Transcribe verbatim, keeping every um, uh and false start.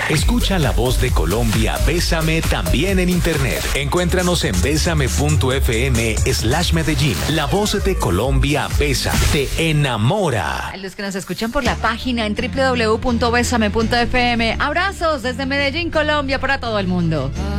Escucha la voz de Colombia, Bésame también en internet. Encuéntranos en bésame.fm slash Medellín. La voz de Colombia, Bésame, te enamora. A los que nos escuchan por la página en doble u doble u doble u punto besame punto f m. Abrazos desde Medellín, Colombia, para todo el mundo.